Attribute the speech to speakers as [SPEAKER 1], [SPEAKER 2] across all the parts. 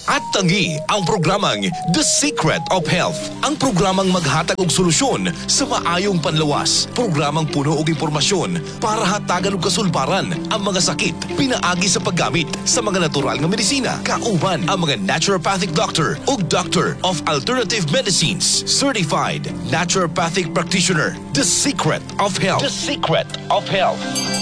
[SPEAKER 1] At tangi ang programang The Secret of Health. Ang programang maghatag og solusyon sa maayong panlawas. Programang puno og impormasyon para hatagan og kasulbaran ang mga sakit pinaagi sa paggamit sa mga natural nga medisina. Kauban ang mga naturopathic doctor ug doctor of alternative medicines. Certified naturopathic practitioner. The Secret of Health. The Secret of Health.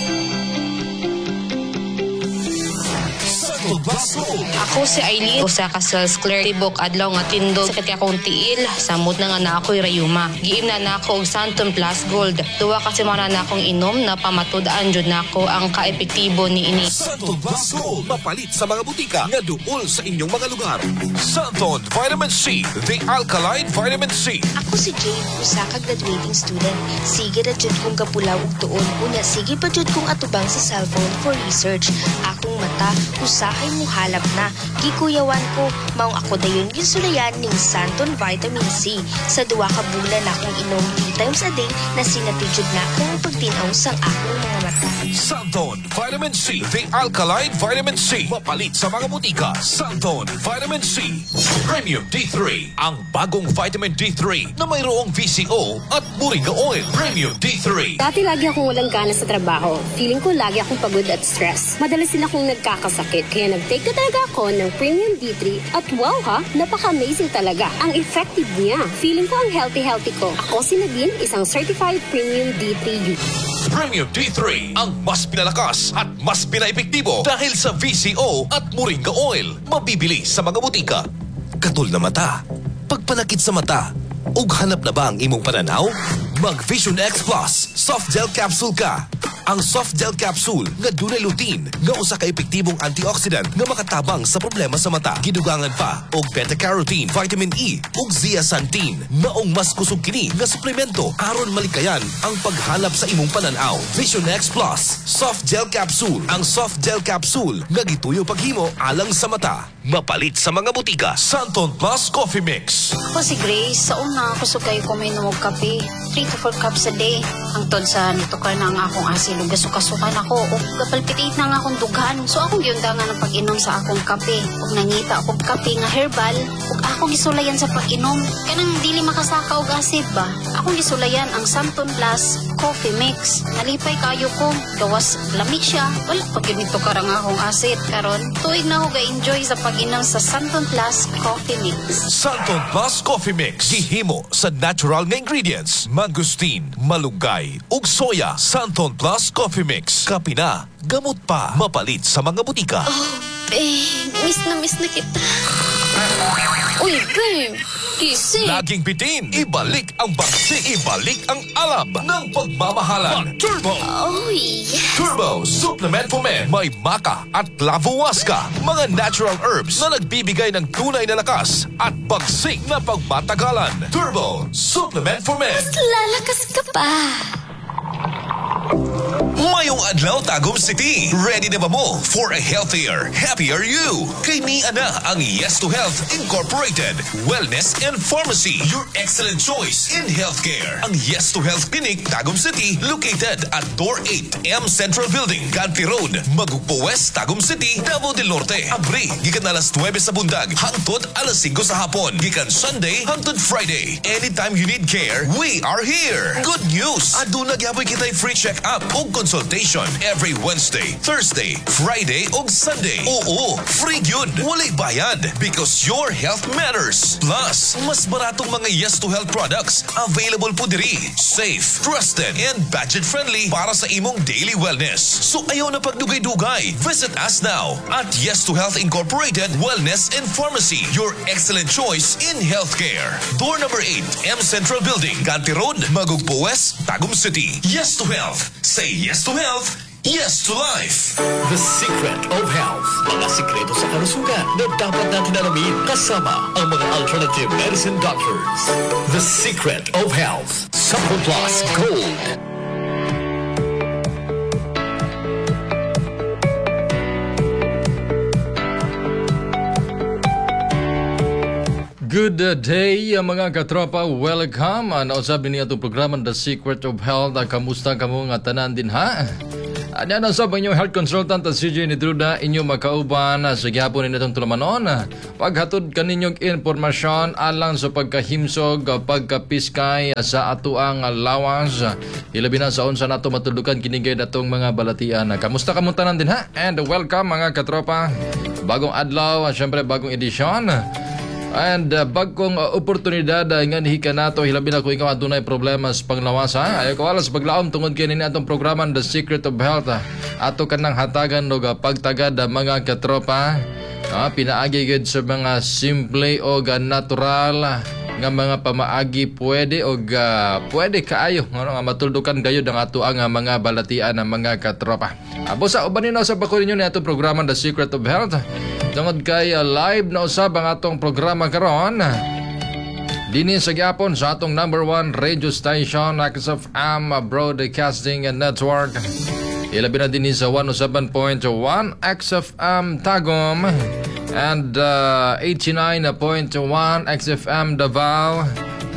[SPEAKER 2] Ako si Aileen, usa ka cells clear tibok adlaw nga tindog sakit akong tiil, samot na nga na ako'y rayuma. Giim na nako og Santon Plus Gold. Duwa ka semana na akong inom na pamatud-an jud nako ang kaepektibo ni ini.
[SPEAKER 1] Santon Plus Gold, mapalit sa mga butika nga duol sa inyong mga lugar. Santon Vitamin C, the alkaline vitamin C.
[SPEAKER 3] Ako si Jane, usa ka graduating student. Sige ra jud kong kapulaw og tuon, unya sige pa jud kong atubang sa cellphone for research. Akong mata usahay mo halap na. Gikuyawan ko, maong ako dayon gisulayan ning Santon Vitamin C. Sa duwa ka bulan akong inom 3 times a day na sinatijud na akong pagtinaw sang akong mga mata.
[SPEAKER 1] Santon Vitamin C, the alkaline vitamin C. Mapalit sa mga butika. Santon Vitamin C. Premium D3, ang bagong vitamin D3 na mayroong VCO at moringa oil. Premium D3.
[SPEAKER 4] Dati lagi akong walang gana sa trabaho. Feeling ko lagi akong pagod at stress. Madalas sila akong nagkakasakit. Kaya nag-take na talaga ako ng Premium D3 at wow ha, napaka-amazing talaga. Ang effective niya. Feeling ko ang healthy-healthy ko. Ako si Nadine, isang certified Premium D3 user.
[SPEAKER 1] Premium D3, ang mas pinalakas at mas pinaepektibo dahil sa VCO at moringa oil. Mabibili sa mga butika. Katol na mata, pagpanakit sa mata, ug hanap na ba ang imong pananaw? Mag Vision X Plus Soft Gel Capsule ka. Ang soft gel capsule nga dunay lutein nga usa ka epektibong antioxidant nga makatabang sa problema sa mata. Gidugangan pa og beta-carotene, vitamin E ug zeaxanthin. Maong mas kusog kini nga suplemento aron malikayan ang paghanap sa imong pananaw. Vision X Plus Soft Gel Capsule. Ang soft gel capsule nga gituyo paghimo alang sa mata. Mapalit sa mga butika. Santon Plus Coffee Mix.
[SPEAKER 5] Ako si Grace, sa una ako sugay ko may numog kape. 3 to 4 cups a day. Ang tod sa nitukar na ang akong asin. Gasuka-sukan ako o gapalpitate na nga akong dugan. So akong giundangan ng pag-inom sa akong kape. Ug nangita akong kape nga herbal. Ug akong gisulayan sa pag-inom. Kanang dili makasaka og acid ba? Akong gisulayan ang Santon Plus Coffee Mix. Nalipay kayo ko. Gawas lamig siya. Wala pag ganito karang akong acid. Karon tuig na ako ga-enjoy sa pag-inom sa Santon Plus Coffee Mix.
[SPEAKER 1] Santon Plus Coffee Mix. Gihimo sa natural nga ingredients. Mangosteen, malunggay, ug soya. Santon Plus Coffee Mix. Kape na, gamot pa. Mapalit sa mga butika.
[SPEAKER 3] Miss na kita.
[SPEAKER 5] Uy, babe! Gising!
[SPEAKER 1] Laging bitin, ibalik ang bagsi, ibalik ang alab ng pagmamahalan. Turbo!
[SPEAKER 3] Oh, yes!
[SPEAKER 1] Turbo Supplement for Men. May maca at lavowaska, mga natural herbs na nagbibigay ng tunay na lakas at bagsik na pagmatagalan. Turbo Supplement for Men.
[SPEAKER 3] Lalakas ka pa!
[SPEAKER 1] Mayong adlaw Tagum City. Ready na ba mo for a healthier, happier you? Kay ni ana ang Yes to Health Incorporated Wellness and Pharmacy. Your excellent choice in healthcare. Ang Yes to Health Clinic Tagum City located at Door 8 M Central Building, Ganti Road, Magugpo West, Tagum City, Davao del Norte. Abri gikan alas 9 sa bundag hangtod alas 5 sa hapon. Gikan Sunday hangtod Friday. Anytime you need care, we are here. Good news. Aduna gyapon kitay free check-up o consultation every Wednesday, Thursday, Friday ug Sunday. Oo, free yun. Walay bayad because your health matters. Plus, mas baratong mga Yes to Health products available po diri. Safe, trusted, and budget-friendly para sa imong daily wellness. So ayaw na pagdugay-dugay. Visit us now at Yes to Health Incorporated Wellness and Pharmacy. Your excellent choice in healthcare. Door number 8, M Central Building, Ganti Road, Magugpo West, Tagum City. Yes to Health. Say yes to health. Yes to life.
[SPEAKER 6] The Secret of Health. Mga sikreto sa kalusugan na dapat natin alamin kasama ang mga alternative medicine doctors. The Secret of Health. Santon Plus Gold.
[SPEAKER 7] Good day mga katropa, welcome. Nausap ni atong programa The Secret of Health. Kamusta kamo nga tanan din ha? Ano na sa inyong health consultant at CJ Nitruda, inyong makauban sa gyapon ni itong tulamanon. Paghatod kaninyong informasyon alang sa pagkahimsog, pagkapiskay sa atuang lawas. Ilabi na sa unsa nato matulukan kinigay natong mga balatian. Kamusta kamuntanan din ha? And welcome mga katropa. Bagong adlaw, syempre bagong edisyon. And bagkong oportunidad nga nihika nato, hilabi na kung ikaw adunay problema sa panglawas ha. Ayaw ko alas paglaom tungod kini atong programa The Secret of Health. Ato kanang hatagan og pagtagad mga katropa. Pinaagi gid sa mga simple o natural nga mga pamaagi pwede o pwede kaayo nga matuldukan gayud ang ato ang mga balatian ng mga katropa. Abo sa ubanin na sa bako ninyo ni atong programa The Secret of Health. Tungod kay live na usab ang atong programa karon. Dini sa gyapon sa atong number 1 radio station XFM Broadcasting Network. Ilabi na din sa 107.1 XFM Tagum and 89.1 XFM Davao,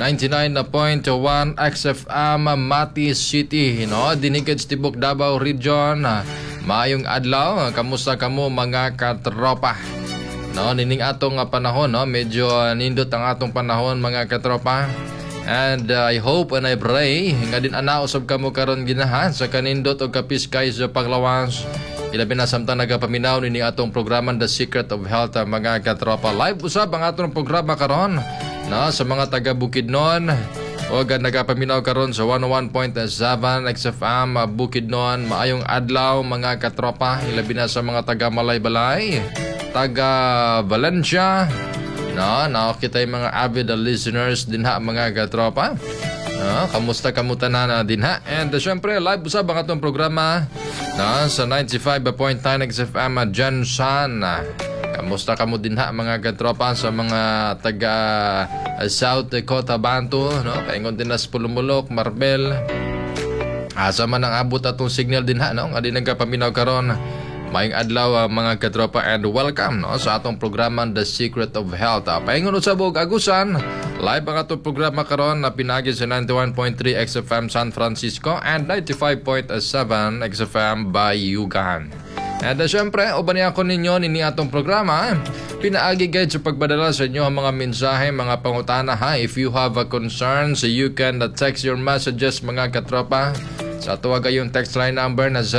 [SPEAKER 7] 99.1 XFM Mati City. Dinikid sa Tibok Davao Region. Maayong adlaw, kamusta kamo mga katropa? Nining atong panahon, medyo nindot ang atong panahon mga katropa. And I hope and I pray nga din anausab kamo karon ginahan sa kanindot o kapiskay sa paglawas. Ilabi na samtang nagapaminaw ni atong programa The Secret of Health mga katropa. Live usab ang atong programa karon sa mga taga Bukidnon. O nagapaminaw karon sa 101.7 XFM Bukidnon. Maayong adlaw mga katropa. Ilabi na sa mga taga Malaybalay, taga Valencia. Nakakita yung mga avid listeners din ha mga katropa. Kamusta kamutan na din ha. And syempre live usab ang atong programa sa 95.9 XFM Jansan. Kamusta kamo din ha mga katropa sa mga taga South Cotabato, paingon din na sa Pulumulok, Marbel. Asa man ang abot atong signal din ha, nga di nagkapaminaw karon. Maayong adlaw mga katropa and welcome sa atong programa The Secret of Health. Paingon sa buog agusan, live ang atong programa karon na pinagi sa 91.3 XFM San Francisco and 95.7 XFM Bayugan. And syempre, uban niya ako ninyo nini atong programa. Pinaagi guide sa pagbadala sa inyo ang mga mensahe, mga pangutana ha. If you have a concern, so you can text your messages mga katropa. Sa tuwag yung text line number na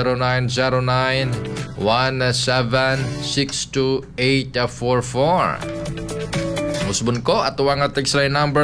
[SPEAKER 7] 0909-1762-844. Musbon ko, atuwa nga text line number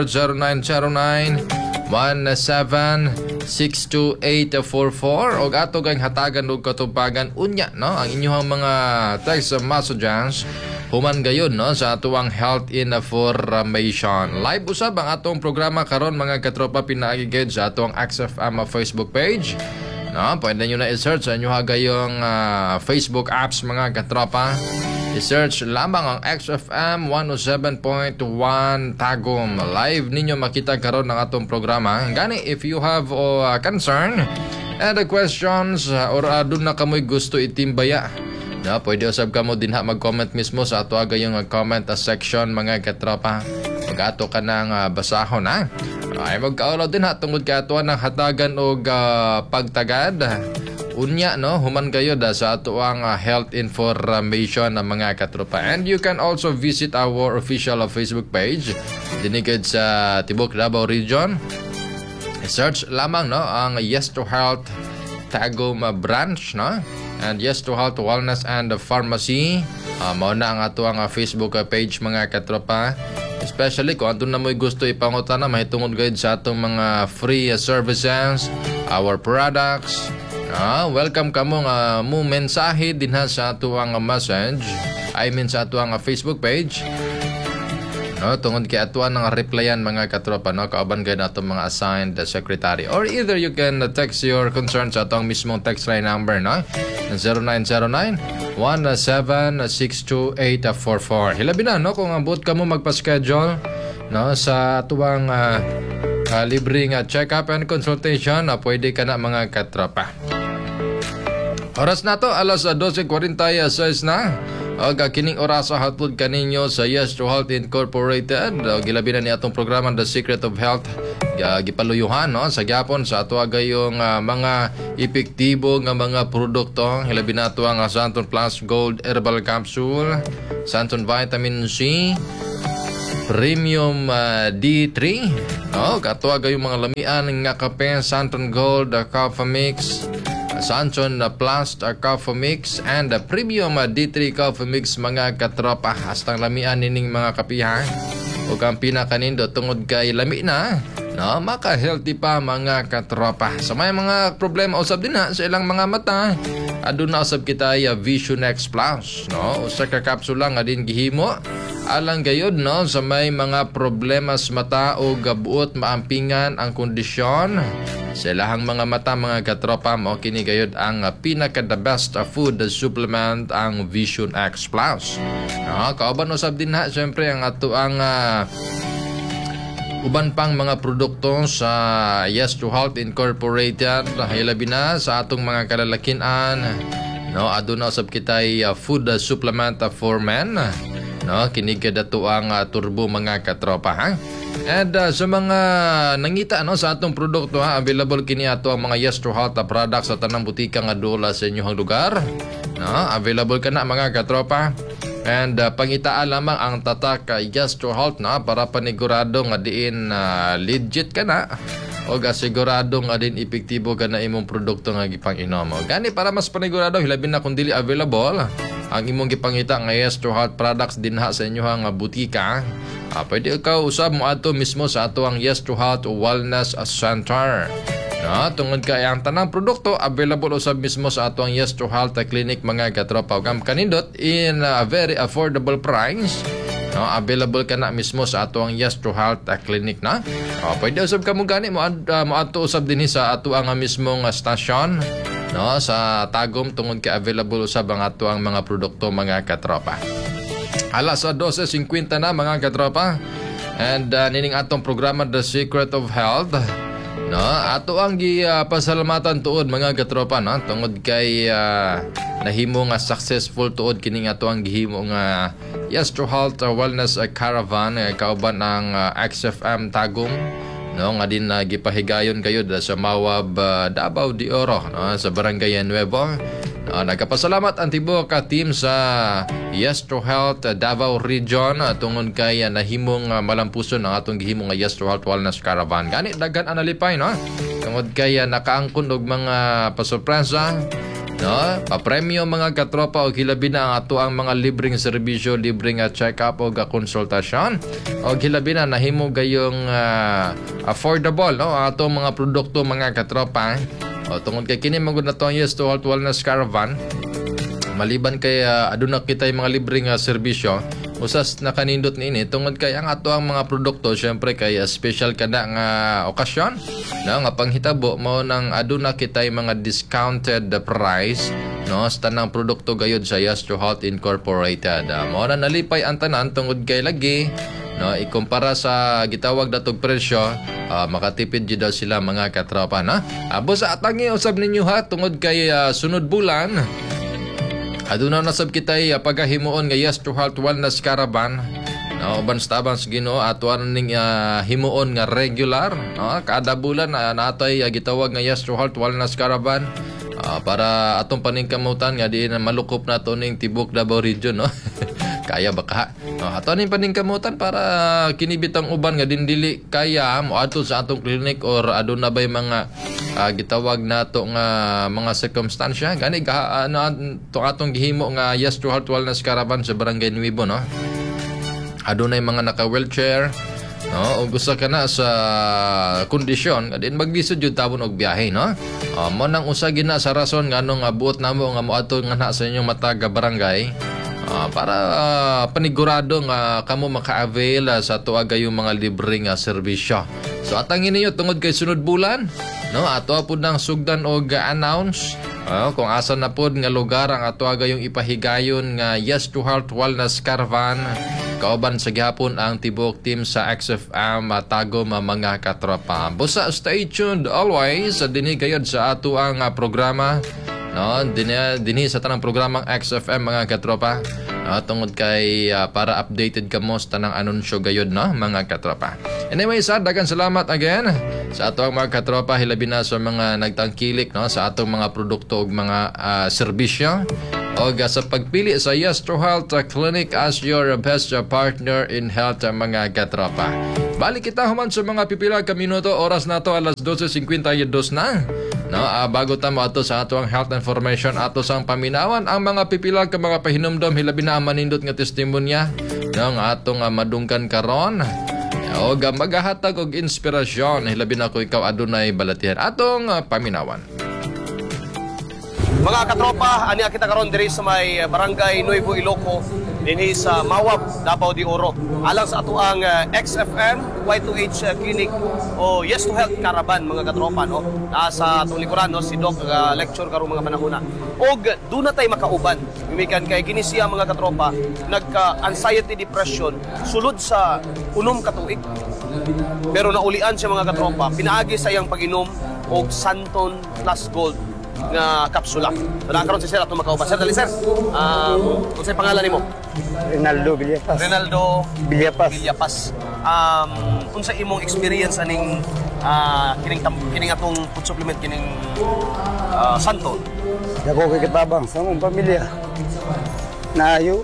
[SPEAKER 7] 0909-1762-844. O ato gang hatagan o katupagan unya, ang inyong mga text messages. Human gayon sa atuang health information. Live usab ang atong programa karon mga katropa, pinaagigid sa atong XFM Facebook page. Pwede nyo na i-search sa inyo gayong Facebook apps mga katropa. I-search lamang ang XFM 107.1 Tagum. Live ninyo makita karon ng atong programa. Gani, if you have concern and questions or doon na kamoy gusto itimbaya, pwede usab ka mo din mag-comment mismo sa ato agayong comment section mga katropa. Pag-ato ka ng basahon ay magkaulaw din tungod ka ato ng hatagan o pagtagad. Unya human kayo sa ato ang health information ng mga katropa. And you can also visit our official Facebook page dinikid sa Tibok Davao Region. Search lamang ang Yes to Health Tagum branch and Yes to Health Wellness and Pharmacy. Mao na ang ato ang Facebook page mga katropa. Especially kung ato na mo'y gusto ipangutana, mahitungod guide sa atong mga free services, our products. Welcome ka mo nga mo mensahe din sa ato ang message. Sa ato ang Facebook page. Tungod kay atuan ng replyan mga katropa, kauban kayo na itong mga assigned secretary. Or either you can text your concerns sa itong mismong text line number 0909-1762-844. Hilabi na kung abot ka mo magpa-schedule sa atuang libreng check-up and consultation, pwede ka na mga katropa. Oras na to, alas 12:46 na. Og kining orasa hatod kaninyo sa Yes to Health Incorporated. Gilabi na ni atong programa The Secret of Health. Gipaluyuhan no sa gyapon sa ato gayong mga epektibo nga mga produkto. Hilabi na ato ang Santon Plus Gold Herbal Capsule, Santon Vitamin C, Premium D3. Kato gayong mga lamian nga kape, Santon Gold Coffee Mix, Santon Plus Coffee Mix, and Premium D3 Coffee Mix mga katropa. Hastang lamian nining mga kapihan. O ang pinakanindo tungod kay lami na, no, maka-healthy pa mga katropa. Sa may mga problema usab din na sa ilang mga mata, aduna usab kita Vision X Plus, no, usa ka kapsula nga din gihimo alang gayud no sa may mga problema sa mata o gabuot maampingan ang kondisyon sa ilahang mga mata mga katropa. Mo kini gayud ang pinaka the best food supplement ang Vision X Plus. No, kauban usab din na syempre ang ato ang uban pang mga produkto sa Yes to Health Incorporated. Hilabi na sa atong mga kalalakian, no, aduna usab kitay food supplement for men, no, kinig dato ang turbo mga katropa ha. And sa mga nangita no sa atong produkto ha, available kini ato ang mga Yes to Health products sa tanang butika nga dola sa inyong lugar, no, available kana mga katropa. And pangitaan lamang ang tatak Yes to Health na para panigurado nga diin legit ka na o sigurado nga din epektibo ka na imong produkto nga gipang-inom. Gani para mas panigurado hilabi na kung dili available ang imong gipangita nga Yes to Health products dinha sa inyong butika. Pwede ka usab mo ato mismo sa ato ang Yes to Health Wellness Center. No, tungod kay ang tanang produkto available usab mismo sa ato ang Yes to Health Clinic mga katropa. Ug kanindot in a very affordable price. No, available ka na mismo sa ato ang Yes to Health Clinic na. Pwede usab ka mo gani mo ato usab dinhi sa ato ang mismong stasyon, no, sa Tagum tungod kay available usab ang ato ang mga produkto mga katropa. Alas 12:50 na mga katropa. And nining atong programa The Secret of Health. No, ato ang pasalamatan tuod mga katropa no tungod kay nahimo nga successful tuod kini ato ang gihimo nga Yes to Health Wellness Caravan kauban ang XFM Tagum, no, nga din gipahigayon kayo sa Mawab Davao de Oro, no, sa Barangay Nuevo. Nagkapasalamat ang tibuok ka team sa Yes to Health Davao Region tungod kay nahimong malampuson ang atong gihimong Yes to Health Wellness Caravan. Gani daghan analipay no tungod kay nakaangkon og mga pasurpresa, no, papremyo mga katropa o hilabi na ang ato ang mga libreng serbisyo, libreng check-up o konsultasyon o hilabi na nahimo gayong affordable no ato mga produkto mga katropa. O tungod kay kini magud na to ang Yes to Health Wellness Caravan, maliban kay aduna kitay mga libreng serbisyo, usas nakanindot niini tungod kay ang ato ang mga produkto syempre kay special kada nga okasyon, no, nga panghitabo mao nang aduna kitay mga discounted price, no, sa tanang produkto gayud sa Yes to Health Incorporated. Mao na nalipay ang tanan tungod kay lagi, no, ikumpara sa gitawag datog presyo, makatipid jud daw sila mga katropa na. Abo sa atangi usab ninyo ha tungod kay sunod bulan aduna na sab kitay pagahimuon nga Yes to Health Wellness Caravan, no, uban sa tabang Ginoo ato ning himuon nga regular, no, kada bulan natay gitawag nga Yes to Health Wellness Caravan para atong paningkamutan nga diin malukop nato ning tibok Davao Region, no. Kaya baka ato ning paningkamutan para kinibitang uban nga dindili kaya mo ato sa atong clinic or aduna bay mga gitawag nato nga mga circumstansya gani to atong gihimo nga Yes to Health Wellness Caravan sa Barangay Nuevo, no. Adunay mga naka-wheelchair, no, ug usa ka na sa kondisyon nga din maglisod jud tabon og biyahe, no. Mo nang usa gina sa rason nganong buot namo nga moadto nga na sa inyong mataga barangay para panigurado nga kamo maka-avail sa tuwa gayong mga libreng serbisyo. So atangin ninyo tungod kay sunod bulan, no, ato pud nang sugdan og announce kung asa na pod nga lugar ang ato gayong ipahigayon nga Yes to Health Wellness Caravan kauban sa gihapon ang tibuok team sa XFM Tagum mga katropa. Busa stay tuned always dinhi gayud sa ato ang programa, no, dinhi sa tanang programang XFM mga katropa. Tungod kay para updated ka mo sa tanang anunsyo gayod, no, mga katropa. Anyway, sir, dagan salamat again sa atong mga katropa, hilabi na sa mga nagtangkilik, no, sa atong mga produkto ug mga serbisyo o sa pagpili sa Yes to Health Clinic as your best partner in health, mga katropa. Balik kita human sa mga pipila ka minuto, oras na to alas 12:52 na. No, bago ta mo ato sa atong health information ato sang paminawan ang mga pipila ka mga pahinumdom, hilabi na ang manindot nga testimonya ng atong madungkan karon. O magahatag og inspirasyon, hilabi na ko ikaw adunay balatihan atong paminawan.
[SPEAKER 8] Mga katropa, ani kita karon diri sa may Barangay Nuevo Iloco dinhi sa Mawab, Davao de Oro. Alang sa ato ang XFM Y2H Clinic o Yes to Health Caravan, mga katropa, no. Nasa atong likuran, no, si Doc lecture karong mga panahon. Og do na tay makauban. Gumikan kay kini siya, mga katropa, nagka-anxiety depression sulod sa unom ka tuig. Pero naulian siya, mga katropa, pinaagi sa iyang pag-inom og Santon Plus Gold nga kapsula. Nakaroon si Sir ato makauban. Sir, dali Sir. Unsay pangalan nimo?
[SPEAKER 9] Rinaldo Villapas.
[SPEAKER 8] Rinaldo
[SPEAKER 9] Villapas.
[SPEAKER 8] Villapas. Unsa imong experience aning kining atong food supplement kining Santon?
[SPEAKER 9] Dako kay katabang sa mong pamilya. Naayo.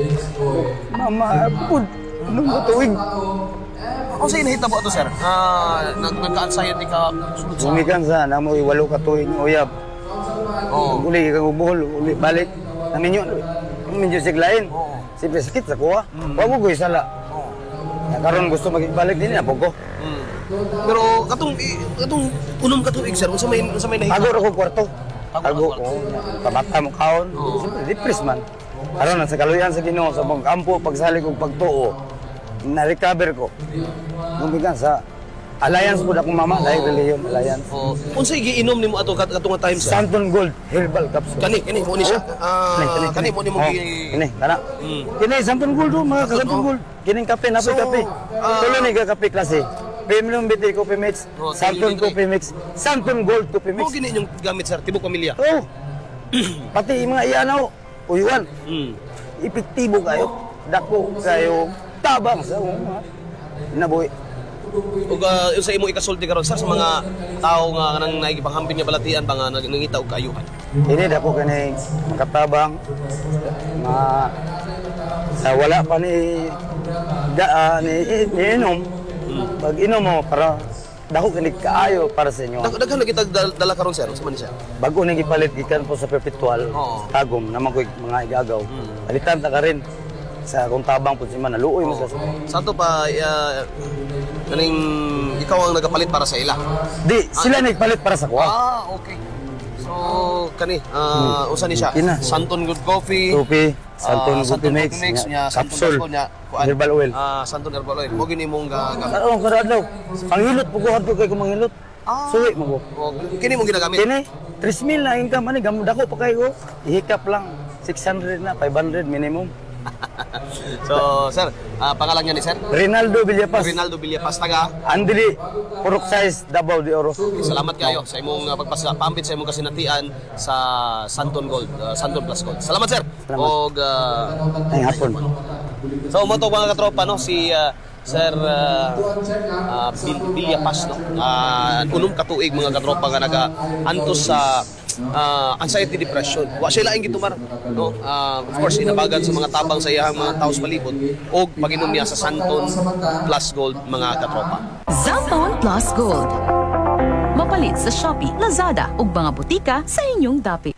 [SPEAKER 9] Mama, pud nung tuig.
[SPEAKER 8] Unsa inahitabo ato Sir? Nagka-anxiety ka sulod sa
[SPEAKER 9] Gumikan sa namo 8 ka tuig uyab.
[SPEAKER 8] Oh.
[SPEAKER 9] Uli ka buhol, uli balik. Naminyo. Naminyo siglain. Siyempre sakit sa kuha. Wa mo ko isala. Karon gusto magbalik din na ko.
[SPEAKER 8] Pero katong unom ka tuig Sir, unsa may nahitabo?
[SPEAKER 9] Ago ra ko kwarto. Ago ko. Kamata mo kaon. Siyempre depress man. Aron sa kaluyan sa Ginoo sa mong kampo pagsalig og pagtuo. Na-recover ko. Gumikan sa alliance po na akong mama, dahil reliyon, alliance.
[SPEAKER 8] Unsay giinom nimo ato katong time Sir?
[SPEAKER 9] Santon Gold Herbal Capsule.
[SPEAKER 8] Kani mo ni siya. Kani mo ni mo
[SPEAKER 9] Kini, kana. Kini Santon Gold do, mga Santon Gold. Kining kape, napoy kape. Tulo ni ka kape klase. Premium BT Coffee Mix, Santon Coffee Mix, Santon Gold Coffee Mix.
[SPEAKER 8] Mo gini yung gamit Sir, tibok pamilya.
[SPEAKER 9] Oh. Pati mga iyanaw, uyuan. Epektibo kayo. Dako kayo. Tabang sa mga nabuhi.
[SPEAKER 8] Ug sa imong ikasulti karon Sir sa mga tao nga nang nagipanghambing nga balatian ba nga nangita og kaayuhan.
[SPEAKER 9] Ini dako kani makatabang sa wala pa ni inom. Pag inom mo para dako kani kaayo para sa inyo.
[SPEAKER 8] Daghan na kita dala karon Sir sa man siya.
[SPEAKER 9] Bago ni gipalit gikan po sa perpetual tagom naman ko mga igagaw. Palitan ta ka rin sa kung tabang po si man naluoy mo sa
[SPEAKER 8] Santo pa kaning ikaw ang nagapalit para sa ila.
[SPEAKER 9] Di sila nagpalit para sa kuha.
[SPEAKER 8] Okay. So kani usa ni siya Santon Good Coffee,
[SPEAKER 9] Santon Good Mix,
[SPEAKER 8] nya
[SPEAKER 9] capsule, herbal oil.
[SPEAKER 8] Santon herbal oil. Mo gini mong gagamit.
[SPEAKER 9] Oo, kada adlaw. Panghilot po ko adto kay kumangilot. Suwi mo ko.
[SPEAKER 8] Kini mong ginagamit.
[SPEAKER 9] Kini 3,000 na income ani gamud ako pa kay ko. Ihikap lang 600 na 500 minimum.
[SPEAKER 8] So, Sir, pangalan niya ni Sir?
[SPEAKER 9] Rinaldo Villapas.
[SPEAKER 8] Rinaldo Villapas, taga?
[SPEAKER 9] Andili, Purok Size, Davao de Oro.
[SPEAKER 8] Salamat kayo sa imong pagpasapambit sa imong kasinatian sa Santon Gold, Santon Plus Gold. Salamat, Sir. Og
[SPEAKER 9] ay hapon.
[SPEAKER 8] So, mo to mga katropa, no, si Sir Villapas, no. Unom ka tuig mga katropa nga naga-antos sa anxiety depression. Wa siya laing gitumar, no. Of course inabagan sa mga tabang sa iyang mga taos palibot og pag-inom niya sa Santon Plus Gold, mga katropa.
[SPEAKER 10] Santon Plus Gold. Mapalit sa Shopee, Lazada ug mga butika sa inyong dapit.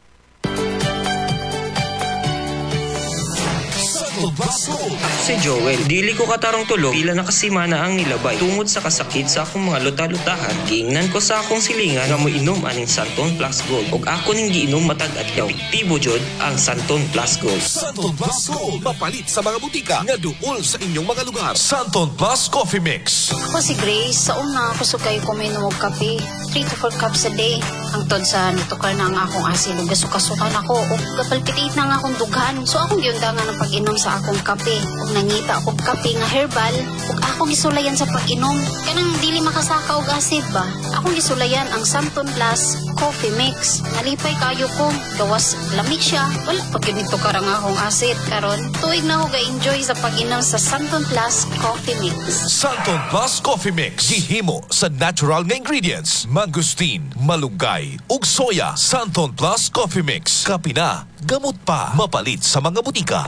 [SPEAKER 11] Si Joel, dili ko katarong tulog, pila nakasimana ang nilabay. Tungod sa kasakit sa akong mga luta-lutahan, giingnan ko sa akong silingan nga moinom aning Santon Plus Gold. Og ako ning giinom matag adlaw. Epektibo jud ang Santon Plus Gold.
[SPEAKER 1] Santon Plus Gold, mapalit sa mga butika nga duol sa inyong mga lugar. Santon Plus Coffee Mix.
[SPEAKER 5] Ako si Grace, sa una ako sugay kuminom og kape. 3 to 4 cups a day. Ang tod sa nitukar na ang akong asin ug gasukasukan ako og gapalpitate na ang akong dughan. So akong giundangan ang pag-inom sa sa akong kape. Ug nangita akong kape nga herbal, ug ako gisulayan sa pag-inom. Kanang dili makasaka og acid ba? Akong gisulayan ang Santon Plus Coffee Mix. Nalipay kayo ko, gawas lamig siya. Wala pag ganito karang akong acid. Karon, tuig na ako ga-enjoy sa pag-inom sa Santon Plus Coffee Mix.
[SPEAKER 1] Santon Plus Coffee Mix. Gihimo sa natural na ingredients. Mangustin, malunggay, ug soya. Santon Plus Coffee Mix. Kape na, gamot pa. Mapalit sa mga butika.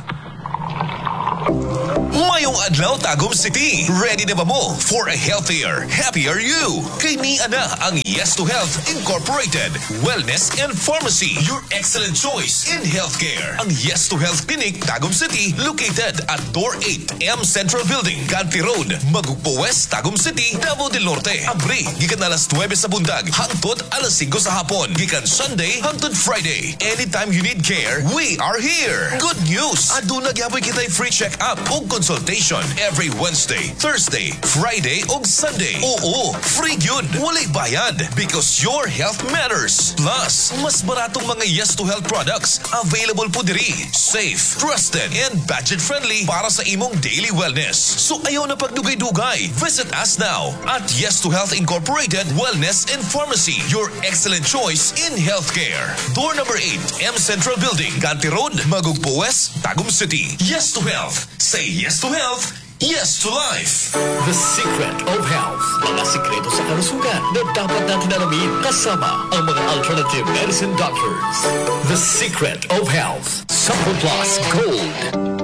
[SPEAKER 1] Mayong adlaw Tagum City. Ready na ba mo for a healthier, happier you? Kay ni ana ang Yes to Health Incorporated Wellness and Pharmacy. Your excellent choice in healthcare. Ang Yes to Health Clinic Tagum City located at Door 8 M Central Building, Ganti Road, Magugpo West, Tagum City, Davao del Norte. Abri gikan alas 9 sa bundag hangtod alas 5 sa hapon. Gikan Sunday hangtod Friday. Anytime you need care, we are here. Good news! Aduna gyaboy kitay free check-up o consultation every Wednesday, Thursday, Friday ug Sunday. Oo, free yun. Walay bayad because your health matters. Plus, mas baratong mga Yes to Health products available po diri. Safe, trusted, and budget-friendly para sa imong daily wellness. So ayaw na pagdugay-dugay. Visit us now at Yes to Health Incorporated Wellness and Pharmacy. Your excellent choice in healthcare. Door number 8, M Central Building, Ganti Road, Magugpo West, Tagum City. Yes to Health. Say yes to health. Yes to life.
[SPEAKER 6] The Secret of Health. Mga sikreto sa kalusugan na dapat natin alamin kasama ang mga alternative medicine doctors. The Secret of Health. Sample Plus Gold.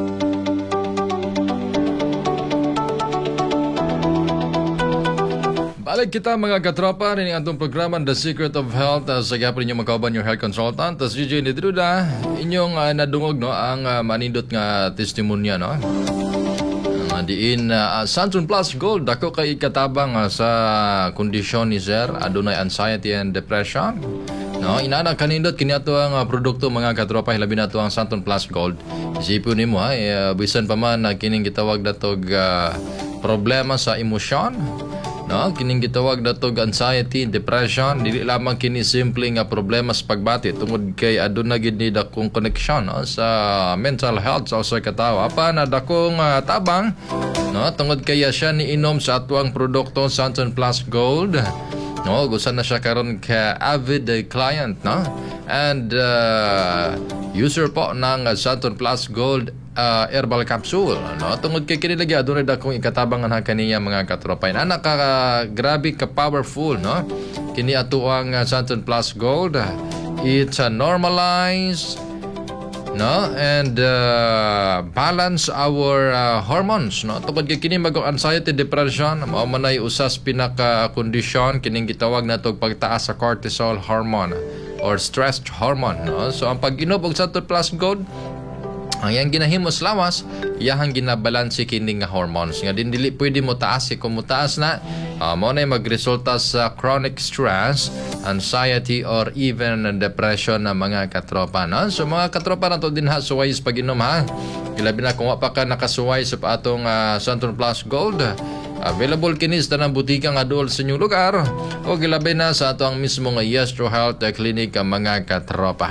[SPEAKER 7] Balik kita mga katropa rin ang atong programa The Secret of Health. Sa gapon ninyo magkauban yung health consultant. Tas DJ Nidruda, inyong nadungog no, ang manindot nga testimonya. No? Diin Santon Plus Gold. Ako kay katabang sa kondisyon ni Sir. Adunay anxiety and depression. No, inana kanindot kini ato ang produkto mga katropa, hilabi na to ang Santon Plus Gold. Isipon nimo bisan pa man kining gitawag datog problema sa emosyon. No, kining gitawag datog anxiety, depression, dili lamang kini simple nga problema sa pagbati tungod kay aduna gid ni dakong connection no, sa mental health sa usa ka tawo. Apan na dakong tabang no, tungod kay siya ni inom sa atuang produkto Santon Plus Gold. No, gusto na siya karon ka avid client no. And user po ng Santon Plus Gold herbal capsule no, tungod kay kini lagi adunay dakong ikatabangan ha kaniya mga katropay. Ana ka grabe ka powerful no. Kini ato ang Santon Plus Gold. It's normalize no and balance our hormones no. Tungod kay kini mag anxiety, depression mao manay usas pinaka kondisyon kining gitawag natog pagtaas sa cortisol hormone or stress hormone no. So ang pag-inom og Santon Plus Gold ang yang ginahimos lawas, iyahang ginabalansi kini nga hormones. Nga din dili pwede mo taas. Kung mo taas na, mo na magresulta sa chronic stress, anxiety, or even depression na mga katropa. No? So mga katropa na to din ha, suway sa pag-inom ha. Ilabi na kung pa ka nakasuway sa atong Santon Plus Gold. Available kini sa tanang butika nga duol sa inyong lugar. O gilabi na sa atong mismo nga Yes to Health Clinic mga katropa.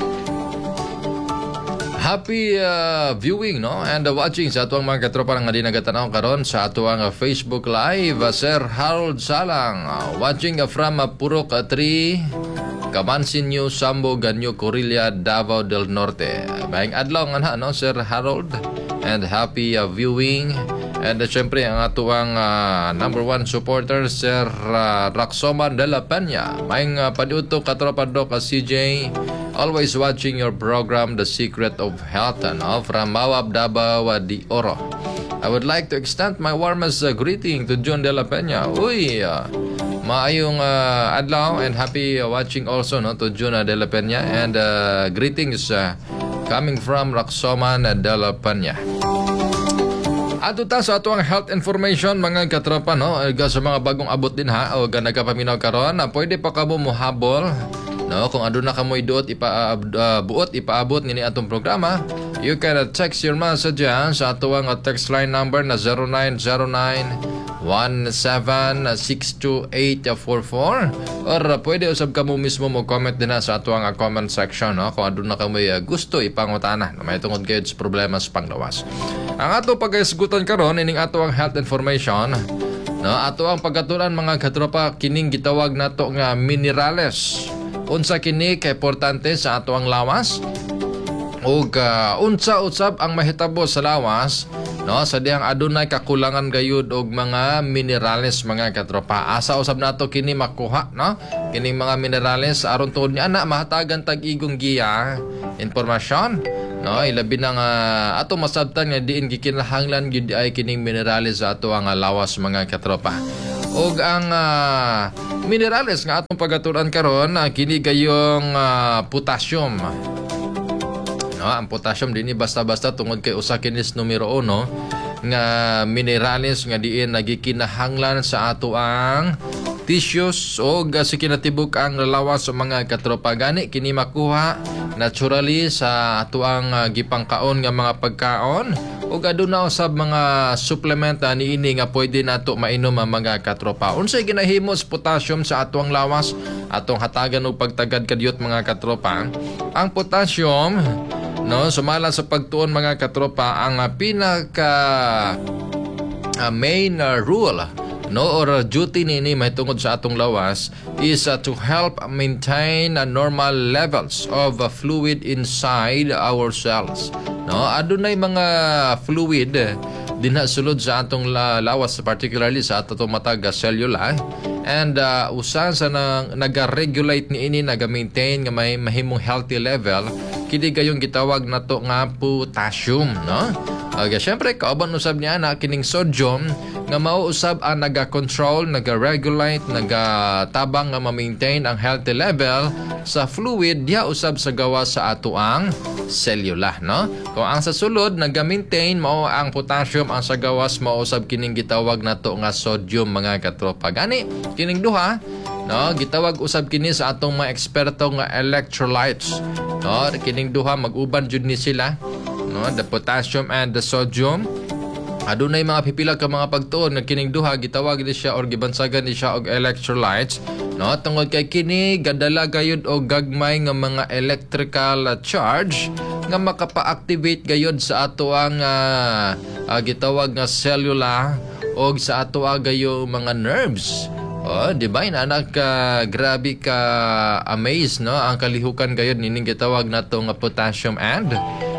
[SPEAKER 7] Happy viewing no and watching sa atuang mga katropa nga di nagatanaw karon sa atuang Facebook Live. Sir Harold Salang watching from Purok 3 Kamansinyo, Sambo, Ganyo, Corilla, Davao del Norte. Maayong adlaw nga no Sir Harold and happy viewing. And syempre ang atuang number 1 supporter Sir Raxoman de la Peña. Maayong padiuto katropa do ka CJ. Always watching your program The Secret of Health from Mawab, Davao de Oro. I would like to extend my warmest greeting to John de la Peña. Uy, maayong adlaw and happy watching also no to John de la Peña and greetings coming from Raxoman de la Peña. Ato ta sa atuang health information mga katropa no, sa mga bagong abot din ha o nagapaminaw karon, pwede pa kamo mohabol No, kung aduna ka mo iduot ipaabot nini atong programa, you can text your message sa atuang text line number na 0909-1762-844 or pwede usab ka mo mismo mo comment din sa atuang comment section, no, kung aduna ka mo gusto ipangutana na may tungod kayo sa problema sa panglawas. Ang ato pag-isgutan karon ining atuang health information, no, ato ang pagkatulan mga katropa kining gitawag nato nga minerales. Unsa kini kay importante sa ato ang lawas ug unsa usab ang mahitabo sa lawas, no, sa dihang adunay kakulangan gayud og mga minerales mga katropa. Asa usab nato kini makuha, no, kining mga minerales aron tuod ni ana mahatagan tag-igong giya impormasyon, no, ilabi na nga ato masabtan nga diin gikinahanglan gyud ay kining minerales sa ato ang lawas mga katropa. Og ang minerales nga atong pagaturan karon kini gayong potassium. No, ang potassium dinhi basta-basta tungod kay usa kinis numero 1 nga minerales nga diin nagikinahanglan sa ato ang tissues o sa kinatibuk ang lawas sa mga katropa. Gani kini makuha naturally sa ato ang gipangkaon nga mga pagkaon o aduna usab mga supplement niini nga pwede nato mainom ang mga katropa. Unsay ginahimo sa potassium sa ato ang lawas atong hatagan og pagtagad kadiyot mga katropa? Ang potassium, no, sumala sa pagtuon mga katropa ang pinaka main rule, no, or duty nini may tungod sa atong lawas is to help maintain normal levels of fluid inside our cells. No, adunay mga fluid dinha sulod sa atong lawas, particularly sa atong matag cellula, and usa sa naga-regulate niini naga-maintain nga may mahimong healthy level kini gayong gitawag nato nga potassium, no. Syempre kauban usab niya na kining sodium nga mao usab ang naga-control, naga-regulate, nagatabang nga ma-maintain ang healthy level sa fluid diha usab sa gawa sa ato ang cellula, no. Kung ang sa sulod naga-maintain mao ang potassium, ang sa gawas mao usab kining gitawag nato nga sodium mga katropa. Gani kining duha, no, gitawag usab kini sa atong mga eksperto nga electrolytes, no. Kining duha mag-uban jud ni sila, no, the potassium and the sodium. Adunay mga pipila ka mga pagtuon nga kining duha gitawag ni siya or gibansagan ni siya og electrolytes, no, tungod kay kini gadala gayud og gagmay nga mga electrical charge nga makapa-activate gayud sa ato ang gitawag nga cellula og sa ato gayo mga nerves. Oh, di ba inanak grabe ka amaze, no, ang kalihukan gayud nining gitawag nato nga potassium and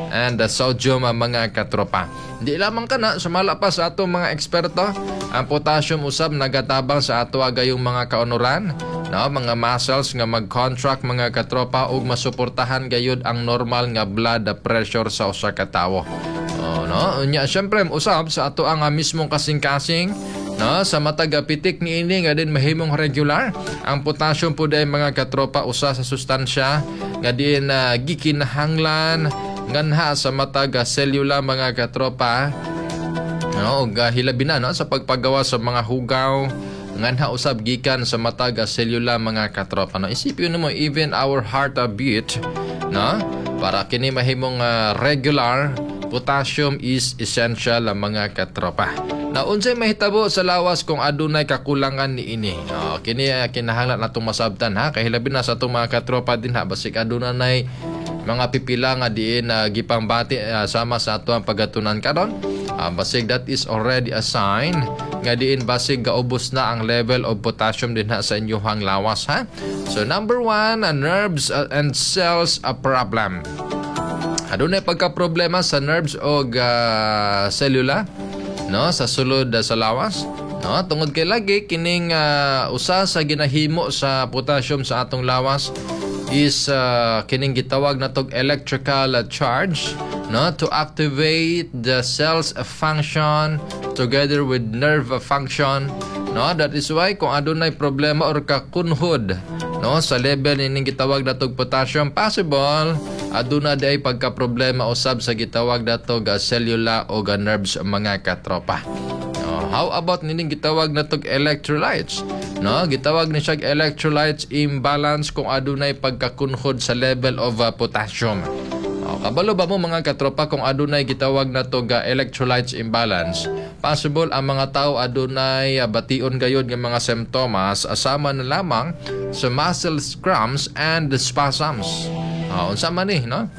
[SPEAKER 7] sodium mga katropa. Di lamang kana sumala pa sa ato mga eksperto, ang potassium usab nagatabang sa ato gayong mga kaunuran, no, mga muscles nga mag-contract mga katropa ug masuportahan gayud ang normal nga blood pressure sa usa ka tawo. Oh, no, unya syempre usab sa ato ang mismong kasing-kasing, no, sa matag pitik niini nga din mahimong regular. Ang potassium pud ay mga katropa usa sa sustansya nga din gikinahanglan nganha sa matag cellula mga katropa, no, hilabi na, no, sa pagpagawa sa mga hugaw nganha usab gikan sa matag cellula mga katropa, no. Isipin mo even our heart beat, no, para kini mahimong regular, potassium is essential mga katropa. Na unsay mahitabo sa lawas kung adunay kakulangan niini, kini kinahanglan natong masabtan, ha, kay hilabi na sa atong mga katropa din, ha, basig adunay mga pipila nga diin gipangbati sama sa ato ang pagatunan karon. Basig that is already a sign nga diin basig gaubos na ang level of potassium din sa inyong lawas, ha. So number 1, nerves and cells a problem. Adunay pagka-problema sa nerves o cellula, no, sa sulod sa lawas, no, tungod kay lagi kining usa sa ginahimo sa potassium sa atong lawas is kining gitawag natog electrical charge, no, to activate the cells function together with nerve function, no. That is why kung adunay problema or kakunhod, no, sa level ning gitawag natog potassium, possible aduna day pagka problema usab sa gitawag natog cellula o nerves mga katropa. How about nining gitawag na tog electrolytes? No, gitawag ni siya electrolytes imbalance kung adunay pagkakunhod sa level of potassium. Kabalo ba mo mga katropa kung adunay gitawag na tog electrolytes imbalance? Possible ang mga tao adunay bation gayud nga mga symptoms asama na lamang sa muscle cramps and spasms. Unsa man ni, no?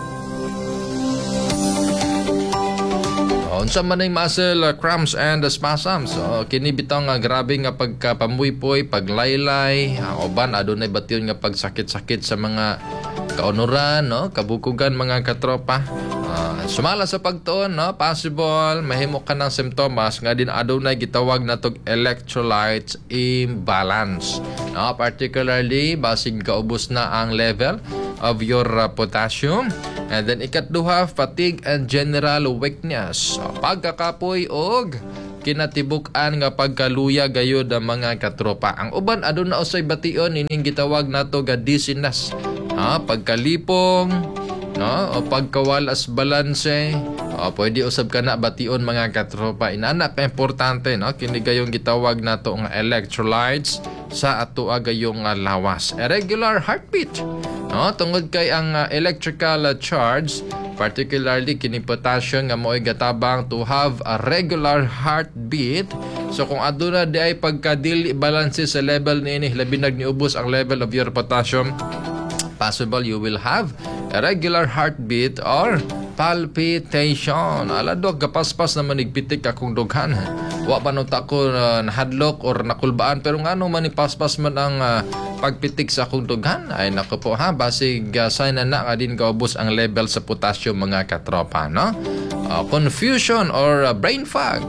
[SPEAKER 7] Unsa man ay muscle cramps and spasms. Kini bitaw nga grabe nga pagkapamuypoy, paglaylay, uban adunay bation nga pagsakit-sakit sa mga kaunuran, no? Kabukugan mga katropa. Sumala sa pagtuon, no? Possible mahimo ka ng symptoms nga din adunay gitawag na tog electrolytes imbalance. No? Particularly basig kaubos na ang level of your potassium. And then ikatduha, fatigue and general weakness. Pagkakapoy og kinatibuk-an nga pagkaluya gayud ang mga katropa. Ang uban aduna usay bation ining gitawag nato ga dizziness. Pagkalipong, no, o pagkawalas balanse, pwede usab kana bation mga katropa. Inana pa importante, no, kini gayong gitawag nato nga electrolytes sa ato gayong lawas. Irregular heartbeat, no, tungod kay ang electrical charge, particularly kini potassium nga mo'y gatabang to have a regular heartbeat. So kung aduna di ay pagkadili balance sa level niini, labi nagniubos ang level of your potassium, possible you will have a regular heartbeat or palpitation. Aladok kapaspas na manigpitik akong dughan. Wa pa nung tako nahadlok or nakulbaan, pero ngano man ipaspas man ang pagpitik sa akong dughan. Ay nako po ha, basig sign na nga din kaubos ang level sa potassium mga katropa, no? Confusion or brain fog.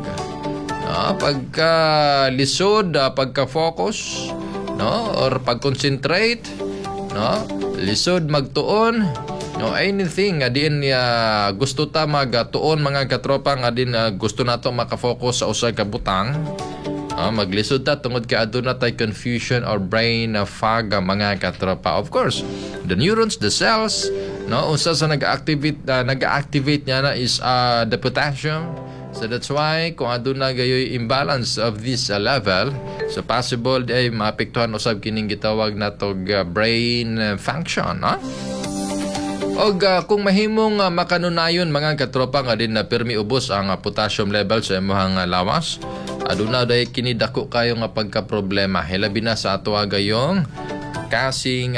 [SPEAKER 7] Pagka-lisod, pagka-focus, no? Or pag-concentrate, no? Lisod magtuon, no, anything nga din gusto ta magtuon mga katropa nga din gusto nato makafocus sa usa ka butang, maglisod ta tungod kay aduna tay confusion or brain fog mga katropa. Of course, the neurons, the cells, no, usa sa nag-activate niya na is the potassium. So that's why kung aduna gayoy imbalance of this level, so possible ay maapektuhan usab kining gitawag natog brain function, no? Og kung mahimong makanunayon mga katropa nga din na pirmi ubos ang potassium level sa imong lawas, aduna day kini dako kayo nga pagka-problema. Hilabi na sa ato gayong kasing,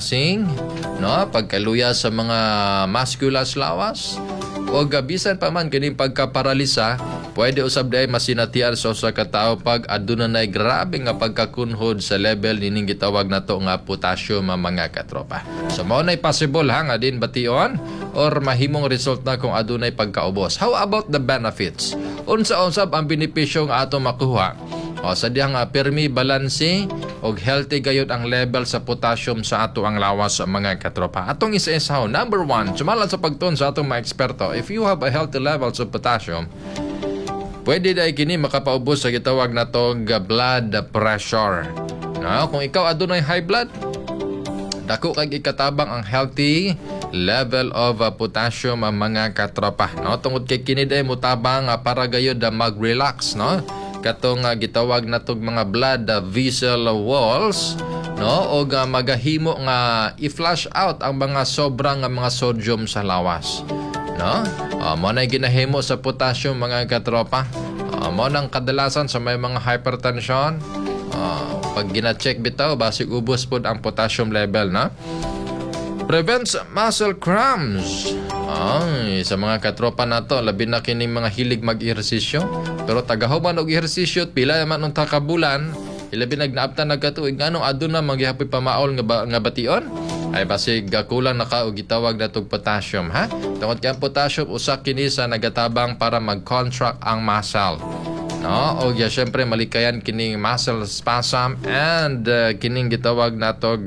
[SPEAKER 7] no, pagkaluya sa mga musculus lawas. O bisan pa man kining pagkaparalisa, pwede usab day masinatian sa usa ka tawo pag aduna nay grabe nga pagkakunhod sa level nining gitawag nato nga potassium mga katropa. So mao nay possible ha nga din bation or mahimong result na kung adunay pagkaubos. How about the benefits? Unsa usab ang benepisyo nga ato makuha? Sa diyang pirmi balanse og healthy gayud ang level sa potassium sa ato ang lawas mga katropa. Atong isa-isaw. Number 1, sumala sa pagtuon sa atong mga eksperto, if you have a healthy levels of potassium, pwede dahil kini makapaubos sa gitawag na tog blood pressure. Kung ikaw adunay high blood, dako kag ikatabang ang healthy level of potassium mga katropa. Tungod kay kini dahil mutabang para gayud mag-relax, no? Katong gitawag natog mga blood vessel walls, no, o magahimo nga i-flush out ang mga sobrang mga sodium sa lawas, no? Mo na ginahimo sa potassium mga katropa. Mo nang kadalasan sa may mga hypertension, pag gina-check bitaw basig ubos pod ang potassium level, na prevents muscle cramps. Sa mga katropa nato, labi na kining mga hilig mag-ehersisyo, pero tagahuman og ehersisyo pila man unta ka bulan, ilabi nagnaabtan nagkatuig nganong aduna magihapon pamaol nga bation, ay basig kulang na ka og gitawag natog potassium, ha? Tungod kay ang potassium usa kini sa nagatabang para mag-contract ang muscle, no? O syempre malikayan kining muscle spasm and kining gitawag natog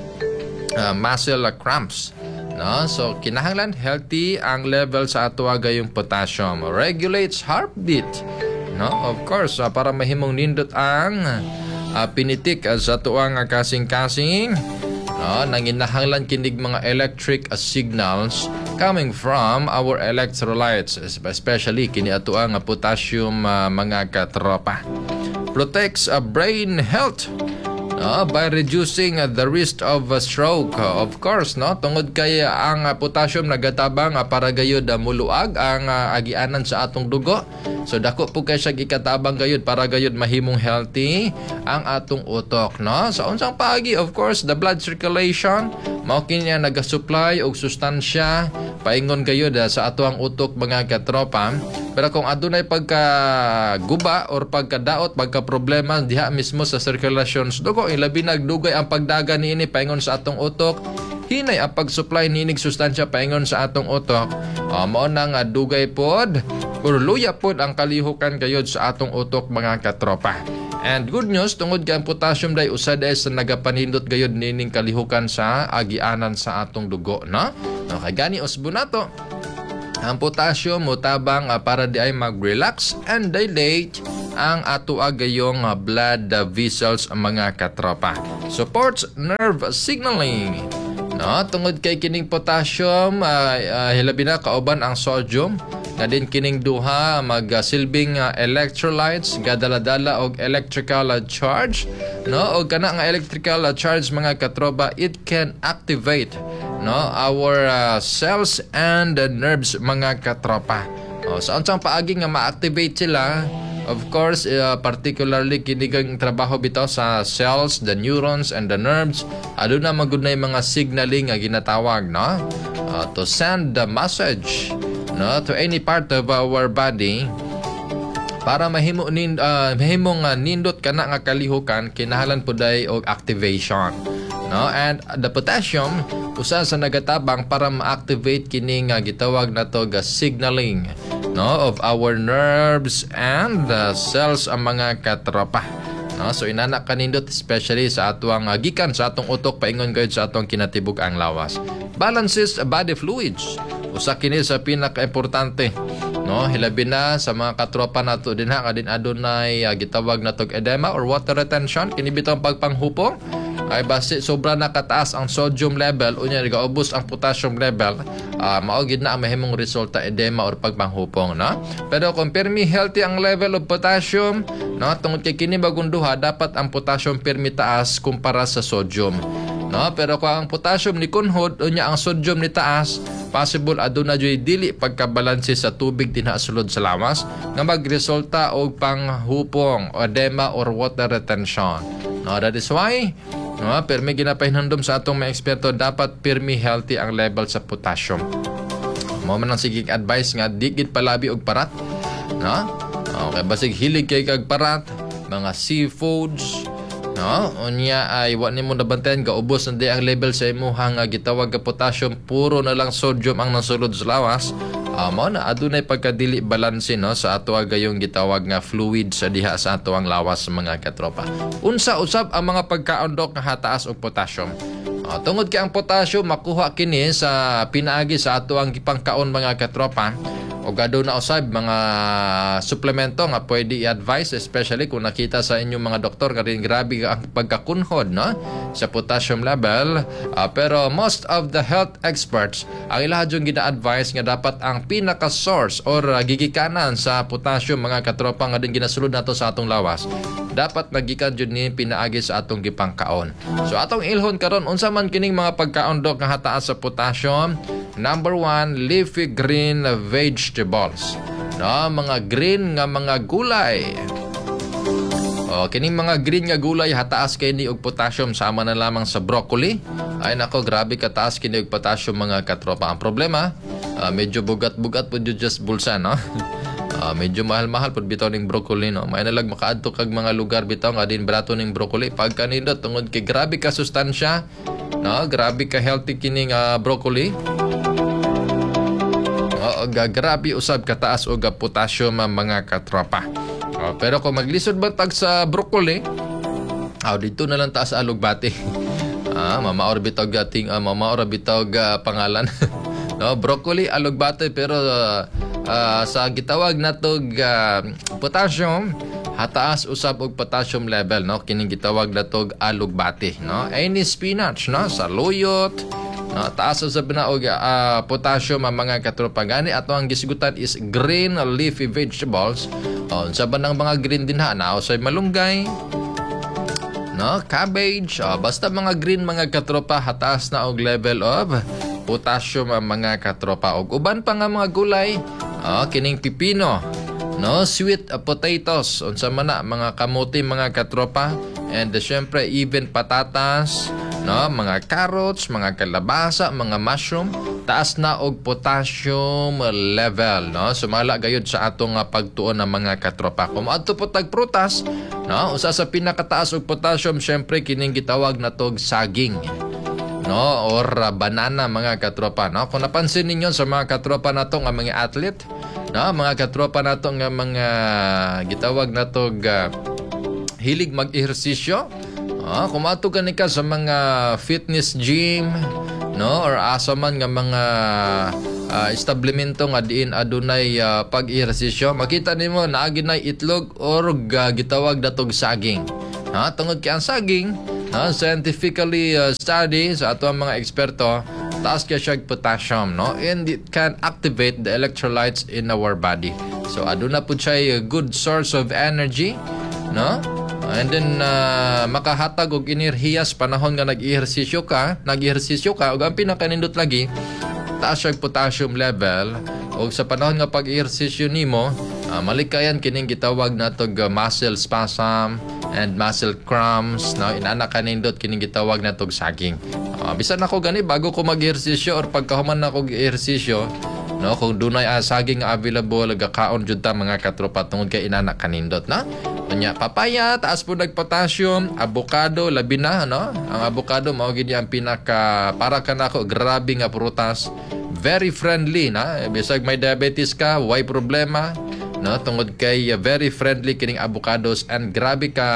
[SPEAKER 7] muscle cramps, no? So kinahanglan healthy ang level sa ato gayong potassium. Regulates heartbeat, no? Of course, para mahimong nindot ang pinitik sa ato ang kasing-kasing nanginahanglan kinig mga electric signals coming from our electrolytes, especially kini ato ang potassium mga katropa. Protects brain health by reducing the risk of stroke. Of course, tungod kay ang potassium nagatabang para gayud muluag ang agianan sa atong dugo. So dako po kay siya gikatabang gayud para gayud mahimong healthy ang atong utok, Sa unsang paagi, of course, the blood circulation mao kini nagasupply og sustansya paingon gayud sa ato ang utok mga katropa. Pero kung adunay pagkaguba or pagkadaot, pagka-problema diha mismo sa circulation sa dugo, ilabi nagdugay ang pagdaga niini paingon sa atong utok, hinay ang pag-supply niinig sustansya paingon sa atong utok. Mao nang dugay pod or luya pod ang kalihukan gayud sa atong utok mga katropa. And good news, tungod kay ang potassium day usa day sa nagapanindot gayud nining kalihukan sa agianan sa atong dugo, Okay, gani usbo nato. Ang potassium mutabang para di ay mag-relax and dilate ang ato gayong blood vessels mga katropa. Supports nerve signaling. Tungod kay kining potassium hilabi na kauban ang sodium nga din kining duha magsilbing electrolytes gadaladala og electrical charge, og kana nga electrical charge mga katropa, it can activate our cells and nerves mga katropa. Sa unsang paagi nga ma-activate sila, of course, particularly kinigang trabaho bitaw sa cells, the neurons and the nerves, aduna magunay mga signaling nga ginatawag to send the message to any part of our body para mahimong nindot kana nga kalihukan, kinahalan puday og activation. And the potassium usa sa nagatabang para ma-activate kini nga gitawag nato ga signaling of our nerves and cells ang mga katropa. So inana kanindot especially sa atuang gikan sa atong utok paingon gayud sa atong kinatibuk ang lawas. Balances body fluids, usa kini sa pinaka-importante, hilabi na sa mga katropa nato dinha nga din adunay gitawag natog edema or water retention, kini bitong pagpanghupong ay base sobra na kataas ang sodium level unya gaubos ang potassium level, mao gid na ang mahimong resulta edema or pagpanghupong, Pero kung permi healthy ang level of potassium, tungod kay kini bagong duha, dapat ang potassium permi taas kumpara sa sodium. Pero kung ang potassium ni kunhod unya ang sodium ni taas, possible aduna joy dili pagkabalanse sa tubig dinha sulod sa lawas nga magresulta og panghupong, edema or water retention. That is why permi ginapahinandom sa atong mga eksperto, dapat permi healthy ang level sa potassium. Mao man ang sigig advice nga di gid palabi og parat, Okay, basig hilig kay kag parat, mga seafoods, unya ay wa nimo nabantayan gaubos na di ang level sa imuhang gitawag nga potassium, puro na lang sodium ang nasulod sa lawas. Mao na adunay pagkadili balanse sa ato gayong gitawag nga fluid sa diha sa ato ang lawas mga katropa. Unsa usab ang mga pagkaondok nga hataas og potassium? Tungod kay ang potassium makuha kini sa pinaagi sa ato ang gipangkaon mga katropa, o gado na usab mga suplemento nga pwede i-advise, especially kung nakita sa inyong mga doktor nga rin grabe ang pagkakunhod sa potassium level. Pero most of the health experts ang ilaha yung gina-advise nga dapat ang pinaka-source or gigikanan sa potassium mga katropa nga din ginasulod nato sa atong lawas, dapat nagikan jud ni pinaagi sa atong gipangkaon. So atong ilhon karon unsa man kining mga pagkaondok nga hataas sa potassium. Number 1, leafy green vegetables. Mga green nga mga gulay. Kining mga green nga gulay hataas kay ni og potassium, sama na lamang sa broccoli. Ay nako, grabe kataas kini og potassium mga katropa. Ang problema, medyo bugat-bugat po just bulsa, medyo mahal-mahal pud bitaw ning broccoli, May nalag makaadto kag mga lugar bitaw nga din brato ning broccoli pag kanindot tungod kay grabe ka sustansya, grabe ka healthy kining broccoli. Grabe usab kataas og potassium mga katropa. Pero kung maglisod bantag sa broccoli, dito na lang taas alugbati. Mamaor bitog ating mamaor bitog pangalan. Broccoli alugbati, pero sa gitawag natog potassium, hataas usab og potassium level, no, kining gitawag natog alugbati, no. Any spinach, no, saluyot, no, taas usab na og potassium ang mga katropa. Gani ato ang gisigutan is green leafy vegetables. Sa banang mga green din na usay malunggay, no, cabbage, basta mga green mga katropa, hataas na og level of potassium ang mga katropa. Og uban pa nga mga gulay, kining pipino, no, sweet potatoes, unsa man na mga kamote mga katropa, and syempre even patatas, no, mga carrots, mga kalabasa, mga mushroom, taas na og potassium level, no. Sumala gayud sa atong pagtuon ng mga katropa. Kung adto po tag prutas, no, usa sa pinakataas og potassium syempre kining gitawag natog saging, no, or banana mga katropa, no. Kung napansin ninyo sa mga katropa nato nga mga athlete, no, mga katropa nato nga mga gitawag natog hilig mag-ehersisyo, kung ato ka sa mga fitness gym, no, or asa man nga mga establishmento nga diin adunay pag-ehersisyo, makita nimo naagi nay itlog or gitawag natog saging. Tungod kay ang saging, scientifically study sa ato ang mga eksperto, taas kaya siya potassium, no, and it can activate the electrolytes in our body. So aduna pud siya good source of energy, no. And then makahatag og enerhiya sa panahon nga nag-ehersisyo ka ug ang pinakanindot lagi, taas siya potassium level, ug sa panahon nga pag-ehersisyo nimo, malikayan kining gitawag natog muscle spasm and muscle cramps, no, inana kanindot kining gitawag natog saging. Bisan ako gani bago ko mag-ehersisyo or pagkahuman na ko ehersisyo, no, kung dunay saging available, gakaon jud ta mga katropa tungod kay inana kanindot, na. Nya papaya, taas po nag-potassium, avocado, labi na, no? Ang avocado, mao gid ang pinaka, para ka nako, grabe nga prutas. Very friendly, na? Bisag may diabetes ka, why problema? No? Tungod kay very friendly kining avocados, and grabe ka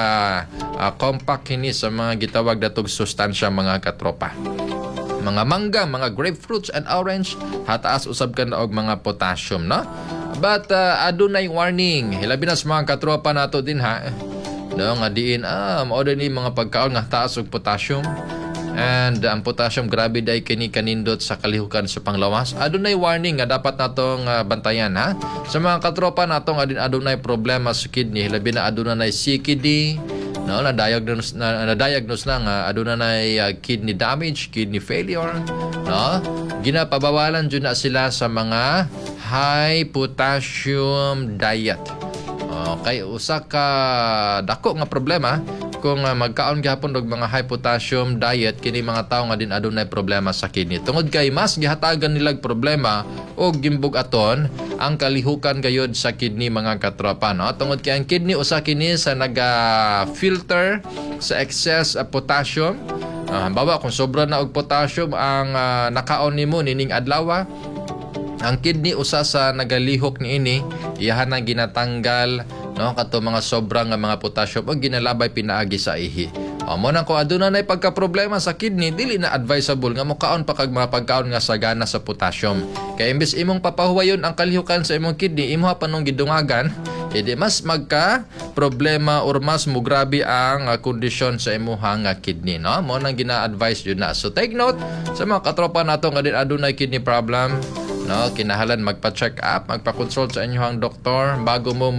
[SPEAKER 7] compact kini sa mga gitawag datog sustansya mga katropa. Mga mangga, mga grapefruits and orange, hataas usab ka na og mga potassium, no? But adunay warning, hilabi na sa mga katropa nato din ha, no, nga diin mao ni mga pagkaon nga taas og potassium, and ang potassium grabe day kini kanindot sa kalihukan sa panglawas. Adunay warning nga dapat natong bantayan ha. Sa mga katropa nato nga din adunay problema sa kidney, hilabi na adunay CKD, no, na-diagnose na nga adunay kidney damage, kidney failure, no. Ginapabawalan jud na sila sa mga high potassium diet. Okay, usa ka dako nga problema kung magkaon gyapon og mga high potassium diet kini mga tawo nga din adunay problema sa kidney. Tungod kay mas gihatagan nilag problema og gimbug-aton ang kalihukan gayud sa kidney mga katropa, no. Tungod kay ang kidney usa kini sa naga-filter sa excess potassium. Bawa kung sobra na og potassium ang nakaon nimo nining adlaw, ang kidney usa sa nagalihok niini, iyahan ang ginatanggal, no, kato mga sobrang mga potassium o ginalabay pinaagi sa ihi. Mo nang kung aduna nay pagka-problema sa kidney, dili na advisable nga mokaon pa kag mga pagkaon nga sagana sa potassium. Kay imbes imong papahuwayon ang kalihukan sa imong kidney, imo pa nung gidungagan, edi mas magka problema or mas mugrabe ang kondisyon sa imong kidney, no. Mo nang gina-advise yun na. So take note sa mga katropa nato nga din adunay kidney problem, no, kinahalan magpa-check up, magpa-consult sa inyong doktor bago mo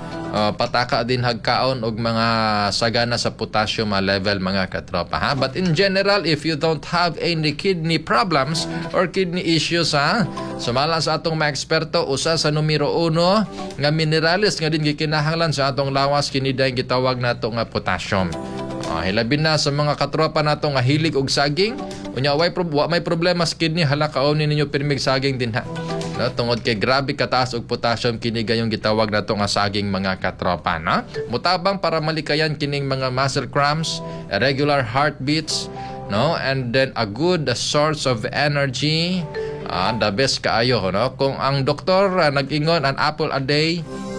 [SPEAKER 7] pataka din hagkaon og mga sagana sa potassium level mga katropa ha. But in general, if you don't have any kidney problems or kidney issues ha, sumala sa atong mga eksperto, usa sa numero 1 nga minerales nga din gikinahanglan sa atong lawas kini day gitawag nato nga potassium. Hilabi na sa mga katropa nato nga hilig og saging, unya may problema sa kidney, hala kaonin ninyo pirmig saging din ha. No, tungod kay grabe kataas og potassium kini gayong gitawag nato nga saging mga katropa, no. Mutabang para malikayan kining mga muscle cramps, irregular heartbeats, no, and then a good source of energy, the best kaayo, no. Kung ang doktor nag-ingon an apple a day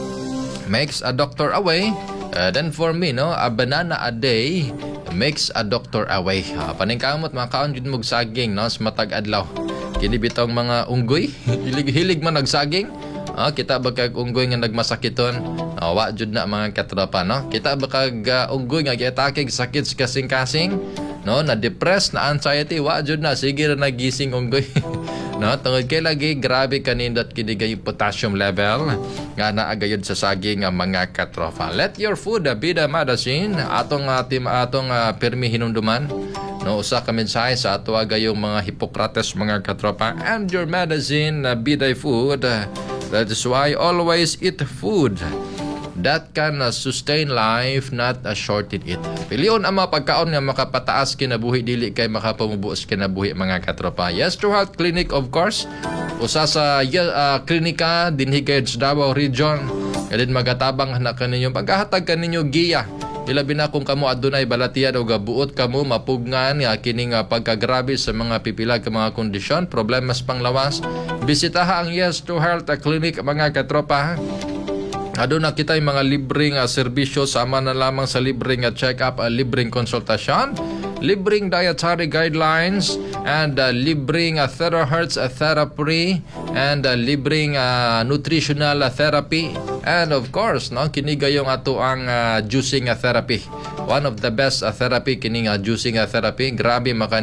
[SPEAKER 7] makes a doctor away, then for me, no, a banana a day makes a doctor away. Paningkamot makaon jud mog saging, no, sa matag adlaw. Kini bitong mga unggoy, hilig man nagsaging, Kita ba kag unggoy nga nagmasakiton? Wa jud na mga katropa, no? Kita ba kag unggoy nga giatake sakit sa kasing-kasing? No, na depressed, na anxiety, wa jud na sige ra nagising unggoy. No, tungod kay lagi grabe kanindot kini gay potassium level nga naa gayud sa saging nga mga katropa. Let your food be the medicine. Atong pirmi hinumduman. No, usa ka mensahe sa ato gayong mga Hippocrates mga katropa. And your medicine be thy food. That is why always eat food that can sustain life, not shorten it. Piliyon ang mga pagkaon nga makapataas kinabuhi, dili kay makapamubuos kinabuhi mga katropa. Yes to Health Clinic, of course. Usa sa klinika dinhi kay Davao Region. Kadin magatabang na kaninyo paghahatag kaninyo giya. Ilabi na kung kamo adunay balatian o gabuot kamo mapugnan kining pagkagrabe sa mga pipilag ka mga kondisyon, problemas panglawas. Bisitaha ang Yes to Health Clinic mga katropa. Aduna kita yung mga libreng serbisyo sama na lamang sa libreng check-up, libreng konsultasyon, libreng dietary guidelines, and libreng terahertz therapy, and libreng nutritional therapy, and of course, no, kini gayong ato ang juicing therapy. One of the best therapy kining juicing therapy. Grabe